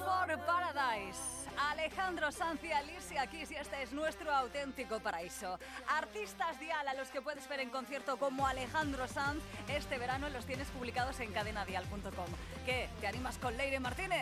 for Paradise. Alejandro Sanz y Alicia Keys, y este es nuestro auténtico paraíso. Artistas dial a los que puedes ver en concierto como Alejandro Sanz este verano, los tienes publicados en cadenadial.com. ¿Qué? ¿Te animas con Leire Martínez?